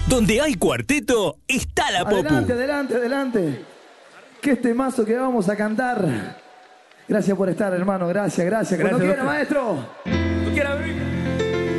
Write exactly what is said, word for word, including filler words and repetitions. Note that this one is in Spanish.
Donde hay cuarteto, está la Popu. Adelante, adelante, adelante. Que este mazo que vamos a cantar. Gracias por estar, hermano. Gracias, gracias. Cuando Gracias, quiera, doctor. maestro. ¿Tú quieres abrir?